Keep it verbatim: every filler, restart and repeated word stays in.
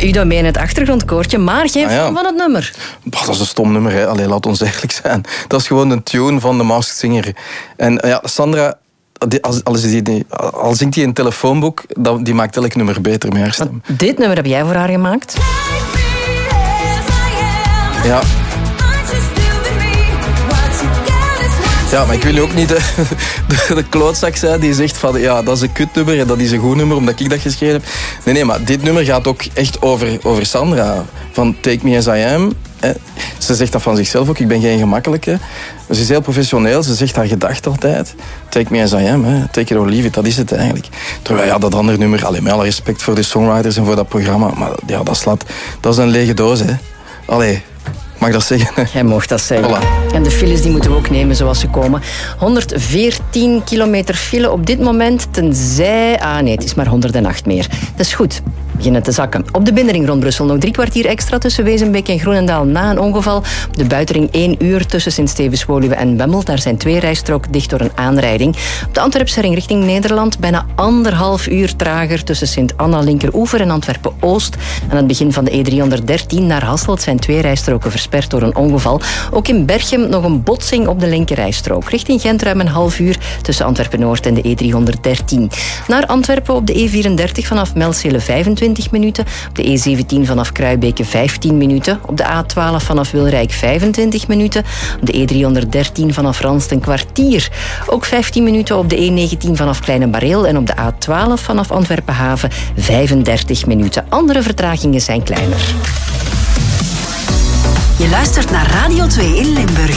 Udo mee in het achtergrondkoortje, maar geen ah, ja. film van het nummer. Bah, dat is een stom nummer, hè. Allee, laat ons eerlijk zijn. Dat is gewoon een tune van de Masked Singer. En ja, Sandra, als, als, die, als zingt hij een telefoonboek, dat, die maakt elk nummer beter met haar stem. Want dit nummer heb jij voor haar gemaakt? Ja. Ja, maar ik wil ook niet de, de, de klootzak zijn die zegt van ja, dat is een kutnummer en dat is een goed nummer omdat ik dat geschreven heb. Nee, nee, maar dit nummer gaat ook echt over, over Sandra. Van Take Me As I Am. Ze zegt dat van zichzelf ook, ik ben geen gemakkelijke. Ze is heel professioneel, ze zegt haar gedacht altijd. Take Me As I Am, hè. Take it or leave it, dat is het eigenlijk. Terwijl ja, dat andere nummer, allee, met alle respect voor de songwriters en voor dat programma, maar ja, dat slaat, dat is een lege doos, hè. Allee. Mag ik dat zeggen? Jij mag dat zeggen. Voilà. En de files die moeten we ook nemen zoals ze komen. honderdveertien kilometer file op dit moment, tenzij... Ah nee, het is maar honderdacht meer. Dat is goed. Beginnen te zakken. Op de binnenring rond Brussel nog drie kwartier extra tussen Wezenbeek en Groenendaal na een ongeval. Op de buitenring één uur tussen Sint-Stevens-Woluwe en Bemmel. Daar zijn twee rijstroken dicht door een aanrijding. Op de Antwerpse ring richting Nederland bijna anderhalf uur trager tussen Sint-Anna Linkeroever en Antwerpen-Oost. Aan het begin van de E driehonderddertien naar Hasselt zijn twee rijstroken versperd door een ongeval. Ook in Berchem nog een botsing op de linkerrijstrook. Richting Gent ruim een half uur tussen Antwerpen-Noord en de E driehonderddertien. Naar Antwerpen op de E vierendertig vanaf Melcele vijfentwintig minuten. Op de E zeventien vanaf Kruibeke vijftien minuten. Op de A twaalf vanaf Wilrijk vijfentwintig minuten. Op de E driehonderddertien vanaf Ranst een kwartier. Ook vijftien minuten op de E negentien vanaf Kleine Bareel. En op de A twaalf vanaf Antwerpen-Haven vijfendertig minuten. Andere vertragingen zijn kleiner. Je luistert naar Radio twee in Limburg.